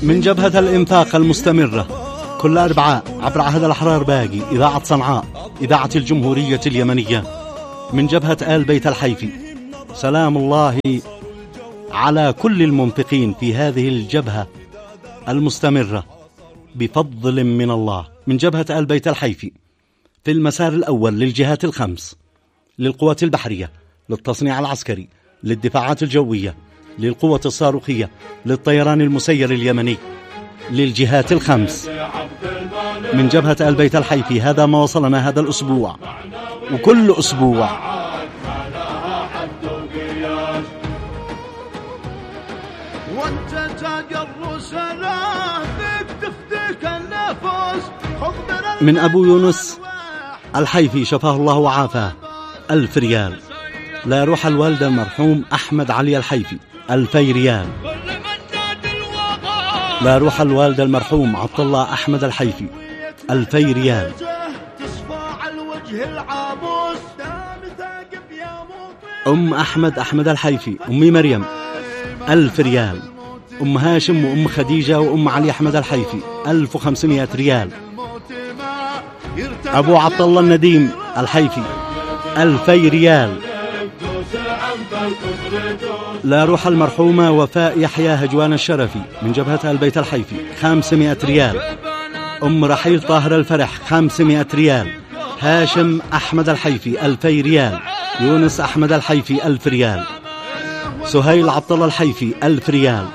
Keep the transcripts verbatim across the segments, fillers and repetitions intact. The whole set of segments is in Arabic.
من جبهة الإنفاق المستمرة كل أربعاء عبر عهد الأحرار باقي إذاعة صنعاء إذاعة الجمهورية اليمنية، من جبهة آل بيت الحيفي، سلام الله على كل المنفقين في هذه الجبهة المستمرة بفضل من الله. من جبهة آل بيت الحيفي في المسار الأول للجهات الخمس، للقوات البحرية، للتصنيع العسكري، للدفاعات الجوية، للقوة الصاروخية، للطيران المسير اليمني، للجهات الخمس. من جبهة آل بيت الحيفي هذا ما وصلنا هذا الأسبوع، وكل أسبوع من أبو يونس الحيفي شفاه الله وعافاه ألف ريال. لا يروح الوالد المرحوم أحمد علي الحيفي ألفي ريال. لا يروح الوالد المرحوم عبد الله أحمد الحيفي ألفي ريال. أم أحمد أحمد الحيفي أمي مريم ألف ريال. أم هاشم وأم خديجة وأم علي أحمد الحيفي ألف وخمسمائة ريال. أبو عبد الله النديم الحيفي ألفي ريال. لا روح المرحومة وفاء يحيى هجوان الشرفي من جبهة آل بيت الحيفي خمسمائة ريال. أم رحيل طاهر الفرح خمسمائة ريال. هاشم أحمد الحيفي ألفي ريال. يونس أحمد الحيفي ألف ريال. سهيل عبد الله الحيفي ألف ريال.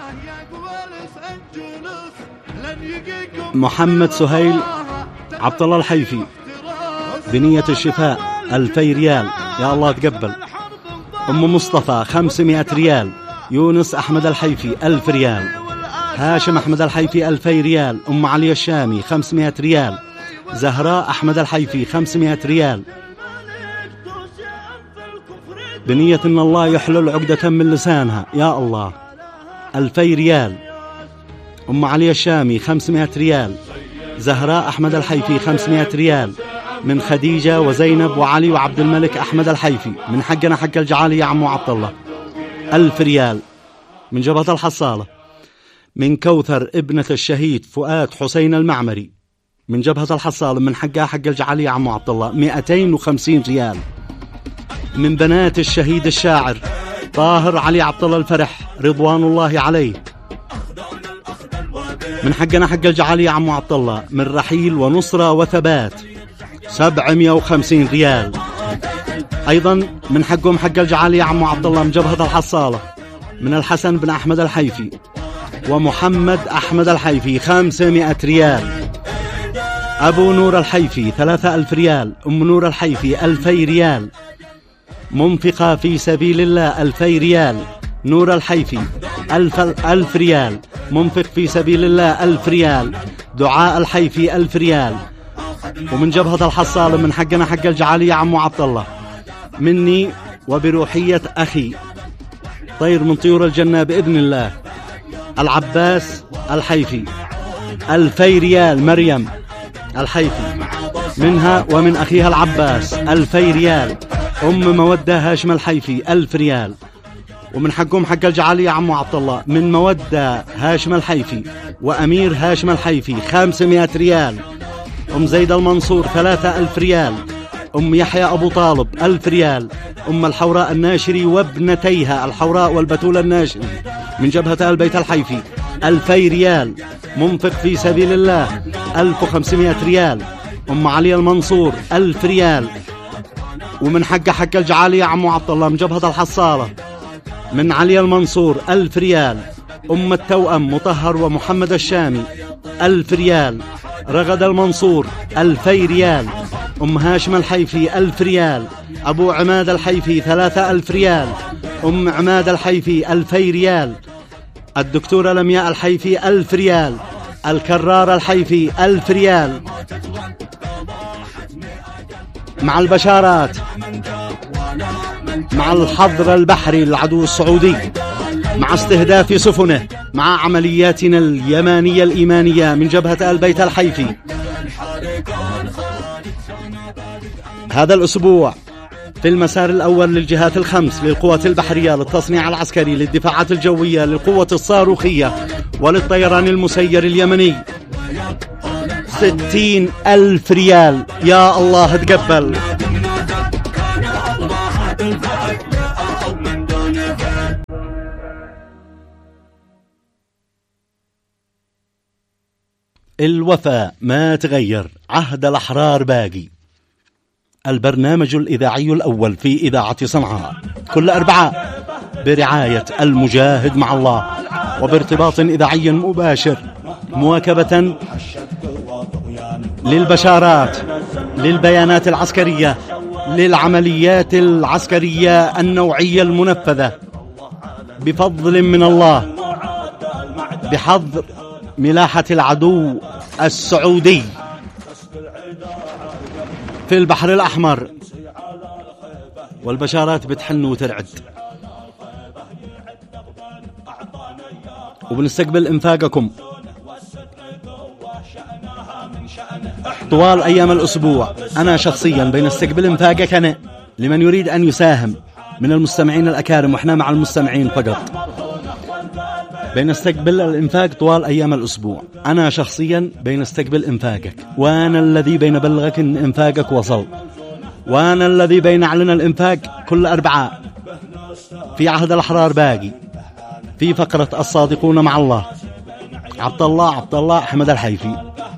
محمد سهيل عبد الله الحيفي بنية الشفاء ألفي ريال، يا الله تقبل. أم مصطفى خمسمائة ريال. يونس أحمد الحيفي ألف ريال. هاشم أحمد الحيفي ألفي ريال. أم علي الشامي خمسمائة ريال. زهراء أحمد الحيفي خمسمائة ريال بنية أن الله يحلل عقدة من لسانها، يا الله ألفي ريال. أم علي الشامي خمسمائة ريال. زهراء أحمد الحيفي خمسمائة ريال. من خديجة وزينب وعلي وعبد الملك أحمد الحيفي من حقنا حق الجعالي يا عمو عبد الله ألف ريال. من جبهة الحصالة من كوثر ابنة الشهيد فؤاد حسين المعمري من جبهة الحصالة من حقها حق الجعالي يا عمو عبد الله مئتين وخمسين ريال. من بنات الشهيد الشاعر طاهر علي عبد الله الفرح رضوان الله عليه من حقنا حق الجعالي يا عمو عبد الله من رحيل ونصرة وثبات سبعمائة وخمسين ريال. أيضا من حقهم حق الجعالي يا عمو عبد الله من جبهة الحصالة من الحسن بن أحمد الحيفي ومحمد أحمد الحيفي خمسمائة ريال. أبو نور الحيفي ثلاثة ألف ريال. أم نور الحيفي ألفي ريال. منفقة في سبيل الله ألفي ريال. نور الحيفي ألف, ألف ريال. منفق في سبيل الله ألف ريال. دعاء الحيفي ألف ريال. ومن جبهة الحصالة من حقنا حق الجعالي يا عمو عبد الله مني وبروحية أخي طير من طيور الجنة بإذن الله العباس الحيفي ألفي ريال. مريم الحيفي منها ومن أخيها العباس ألفي ريال. أم مودة هاشم الحيفي ألف ريال. ومن حقهم حق الجعالي يا عمو عبد الله من مودة هاشم الحيفي وأمير هاشم الحيفي خمسمائة ريال. أم زيد المنصور ثلاثة ألف ريال. أم يحيى أبو طالب ألف ريال. أم الحوراء الناشري وابنتيها الحوراء والبتول الناشري من جبهة آل بيت الحيفي ألفي ريال. منفق في سبيل الله ألف وخمسمائة ريال. أم علي المنصور ألف ريال. ومن حق حق الجعالي يا عمو عبد الله من جبهة الحصالة من علي المنصور ألف ريال. أم التوأم مطهر ومحمد الشامي ألف ريال. رغد المنصور ألفي ريال. أم هاشم الحيفي ألف ريال. أبو عماد الحيفي ثلاثة ألف ريال. أم عماد الحيفي ألفي ريال. الدكتورة لمياء الحيفي ألف ريال. الكرار الحيفي ألف ريال. مع البشارات مع الحظر البحري للعدو السعودي مع استهداف سفنه مع عملياتنا اليمانية الإيمانية من جبهة آل بيت الحيفي هذا الأسبوع في المسار الأول للجهات الخمس للقوات البحرية للتصنيع العسكري للدفاعات الجوية للقوة الصاروخية وللطيران المسير اليمني ستين ألف ريال. يا الله تقبل. الوفاء ما تغير، عهد الأحرار باقي. البرنامج الإذاعي الأول في إذاعة صنعاء كل أربعاء برعاية المجاهد مع الله، وبارتباط إذاعي مباشر، مواكبة للبشارات، للبيانات العسكرية، للعمليات العسكرية النوعية المنفذة بفضل من الله، بحظر ملاحة العدو السعودي في البحر الأحمر. والبشارات بتحن وترعد. وبنستقبل إنفاقكم طوال أيام الأسبوع. أنا شخصيا بنستقبل إنفاقك أنا لمن يريد أن يساهم من المستمعين الأكارم، وإحنا مع المستمعين فقط. بنستقبل الإنفاق طوال أيام الأسبوع. أنا شخصيا بنستقبل إنفاقك، وأنا الذي بينبلغك إن إنفاقك وصل، وأنا الذي بينعلن الإنفاق كل أربعاء في عهد الأحرار باقي، في فقرة الصادقون مع الله. عبد الله عبد الله أحمد الحيفي.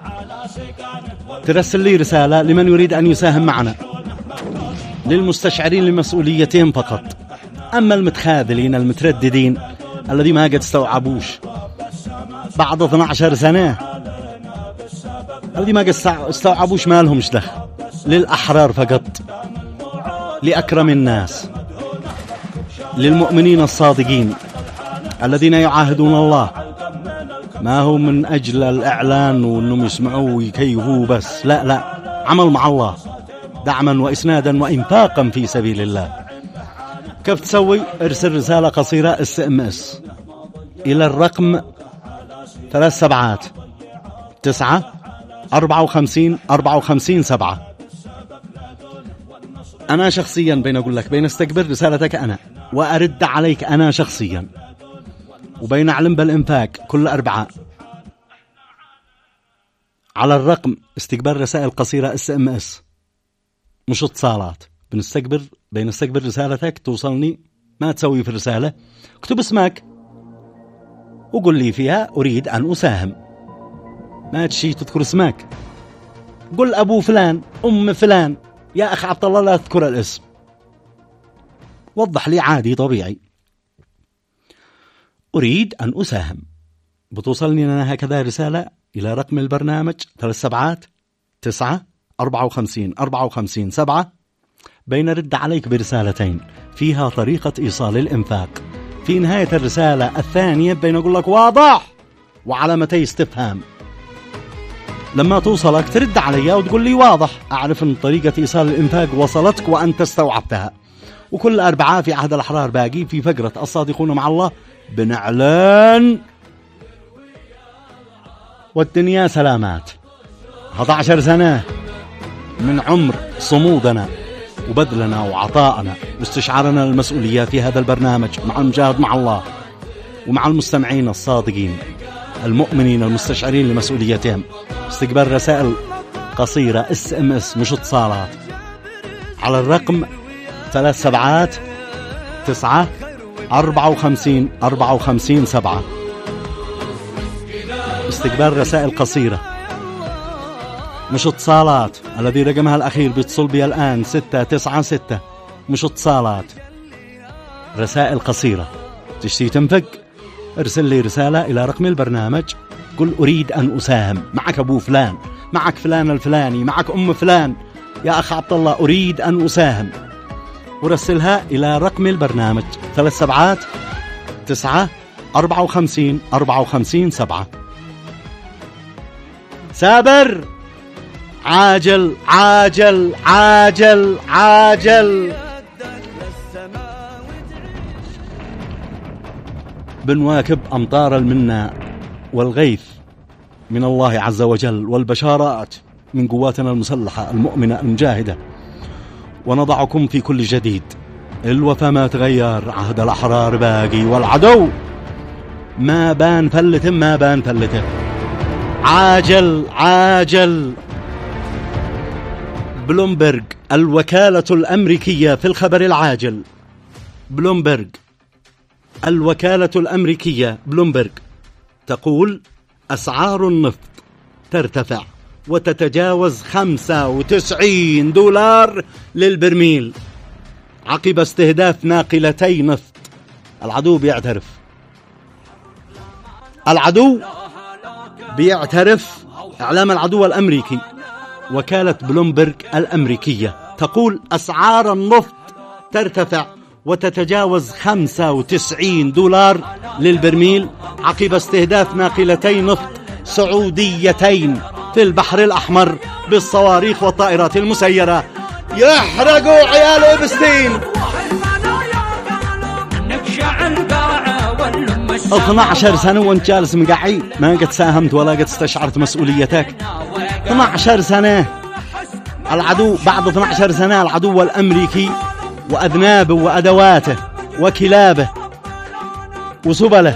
ترسل لي رسالة لمن يريد أن يساهم معنا، للمستشعرين لمسؤوليتين فقط. أما المتخاذلين المترددين الذي ما قد استوعبوش بعد اثنتي عشرة سنة، الذي ما قد استوعبوش ما لهمش دخل، للأحرار فقط، لأكرم الناس، للمؤمنين الصادقين الذين يعاهدون الله، ما هو من أجل الإعلان وأنهم يسمعوا ويكيفوا بس، لا لا، عمل مع الله، دعما وإسنادا وإنفاقا في سبيل الله. كيف تسوي؟ ارسل رسالة قصيرة اس ام اس إلى الرقم ثلاث سبعات تسعة أربعة وخمسين أربعة وخمسين سبعة. أنا شخصيا بين أقول لك بين استقبل رسالتك أنا وأرد عليك أنا شخصيا، وبين أعلم بالإنفاق كل أربعاء على الرقم استقبال رسائل قصيرة اس ام اس، مش اتصالات. بنستقبل بنستقبل رسالتك توصلني، ما تسوي في الرسالة اكتب اسمك وقل لي فيها أريد أن أساهم. ما تشي تذكر اسمك، قل أبو فلان أم فلان. يا أخ عبد الله لا تذكر الاسم، وضح لي عادي طبيعي. أريد أن أساهم. بتوصلني أنا هكذا رسالة إلى رقم البرنامج ثلاث سبعات تسعة أربعة وخمسين أربعة وخمسين سبعة. بين رد عليك برسالتين فيها طريقة إيصال الإنفاق. في نهاية الرسالة الثانية بين أقول لك واضح وعلامتي استفهام. لما توصلك ترد علي وتقول لي واضح، أعرف أن طريقة إيصال الإنفاق وصلتك وأنت استوعبتها. وكل أربعاء في عهد الأحرار باقي في فقرة الصادقون مع الله بنعلن والدنيا سلامات. أحد عشر سنة من عمر صمودنا وبذلنا وعطائنا واستشعارنا المسؤولية في هذا البرنامج مع المجاهد مع الله، ومع المستمعين الصادقين المؤمنين المستشعرين لمسؤوليتهم. استقبال رسائل قصيرة اس ام اس مش اتصالات على الرقم ثلاث سبعات تسعة أربعة وخمسين أربعة وخمسين سبعة. استقبال رسائل قصيرة مش اتصالات. الذي رقمها الأخير بيتصل بي الآن ستة تسعة ستة، مش اتصالات، رسائل قصيرة. تشتي تنفق ارسل لي رسالة إلى رقم البرنامج، قل أريد أن أساهم. معك أبو فلان، معك فلان الفلاني، معك أم فلان، يا أخ عبد الله أريد أن أساهم، ورسلها إلى رقم البرنامج ثلاث سبعات تسعة أربعة وخمسين أربعة وخمسين سبعة. سابر عاجل عاجل عاجل عاجل. بنواكب أمطار المنة والغيث من الله عز وجل والبشارات من قواتنا المسلحة المؤمنة المجاهدة، ونضعكم في كل جديد. الوفا ما تغير، عهد الأحرار باقي، والعدو ما بان فلته ما بان فلته. عاجل عاجل. بلومبرج الوكالة الأمريكية في الخبر العاجل. بلومبرج الوكالة الأمريكية بلومبرج تقول أسعار النفط ترتفع وتتجاوز خمسة وتسعين دولار للبرميل عقب استهداف ناقلتي نفط. العدو بيعترف العدو بيعترف إعلام العدو الأمريكي. وكالة بلومبرج الأمريكية تقول أسعار النفط ترتفع وتتجاوز خمسة وتسعين دولار للبرميل عقب استهداف ناقلتي نفط سعوديتين في البحر الأحمر بالصواريخ والطائرات المسيرة. يحرقوا عيال إبستين. اثني عشر سنة وانت جالس مقعي، ما قد ساهمت ولا قد استشعرت مسؤوليتك. اثني عشر سنة العدو، بعد اثني عشر سنة العدو الأمريكي وأذنابه وأدواته وكلابه وسبله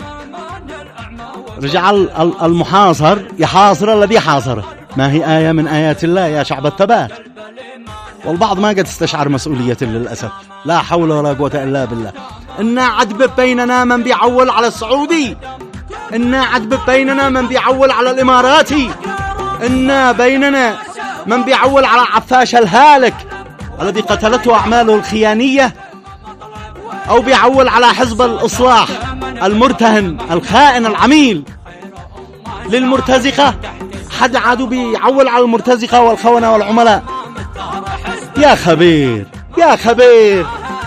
رجع المحاصر يحاصر الذي حاصره. ما هي آية من آيات الله يا شعب الثبات. والبعض ما قد استشعر مسؤوليته للأسف. لا حول ولا قوة إلا بالله. إنا عدب بيننا من بيعول على السعودي، إنا عدب بيننا من بيعول على الإماراتي، إنا بيننا من بيعول على عفاش الهالك الذي قتلته أعماله الخيانية، أو بيعول على حزب الإصلاح المرتهن الخائن العميل للمرتزقة. حد عادوا بيعول على المرتزقة والخونة والعملاء. يا خبير يا خبير.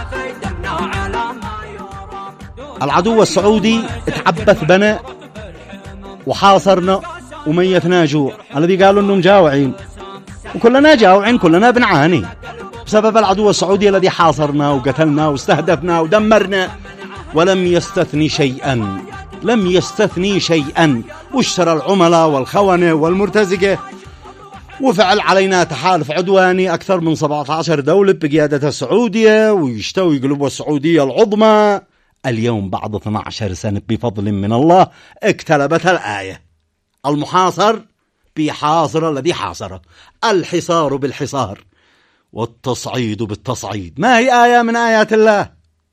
العدو السعودي اتعبث بنا وحاصرنا وميتنا جوع. الذي قالوا انهم جاوعين، وكلنا جاوعين، كلنا بنعاني بسبب العدو السعودي الذي حاصرنا وقتلنا واستهدفنا ودمرنا، ولم يستثني شيئا، لم يستثني شيئا. واشترى العملاء والخونة والمرتزقة، وفعل علينا تحالف عدواني أكثر من سبعة عشر دولة بقيادة السعودية، ويشتوي يقلبوا السعودية العظمى. اليوم بعد اثني عشر سنة بفضل من الله اكتلبت الآية. المحاصر بيحاصر الذي حاصره، الحصار بالحصار والتصعيد بالتصعيد. ما هي آية من آيات الله؟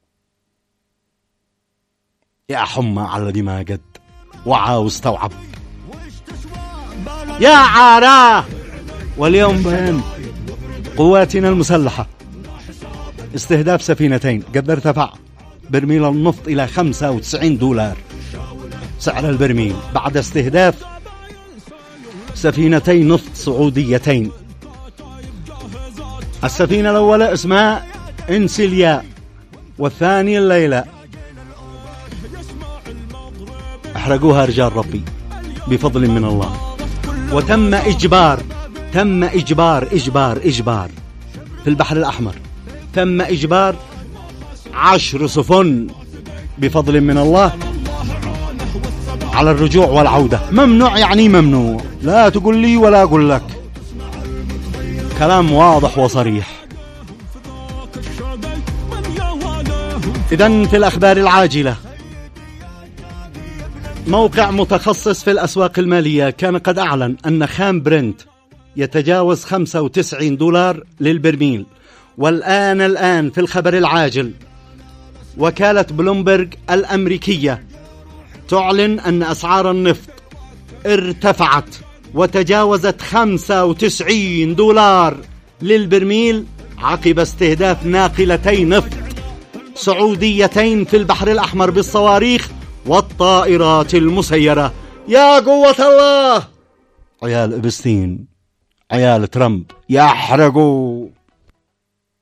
يا حمى على الذي ما قد وعى واستوعب. يا عاراه. واليوم بين قواتنا المسلحة استهداف سفينتين قد ارتفع برميل النفط إلى خمسة وتسعين دولار سعر البرميل بعد استهداف سفينتين نفط سعوديتين. السفينة الأولى اسمها انسيليا والثانية الليلة. احرقوها رجال ربي بفضل من الله. وتم إجبار تم إجبار إجبار إجبار في البحر الأحمر، تم إجبار عشر سفن بفضل من الله على الرجوع والعودة. ممنوع يعني ممنوع، لا تقول لي ولا أقول لك، كلام واضح وصريح. إذن في الأخبار العاجلة، موقع متخصص في الأسواق المالية كان قد أعلن أن خام برنت يتجاوز خمسة وتسعين دولار للبرميل. والآن الآن في الخبر العاجل، وكالة بلومبرج الأمريكية تعلن أن أسعار النفط ارتفعت وتجاوزت خمسة وتسعين دولار للبرميل عقب استهداف ناقلتي نفط سعوديتين في البحر الأحمر بالصواريخ والطائرات المسيرة. يا قوة الله. عيال إبستين، عيال ترامب، يحرقوا.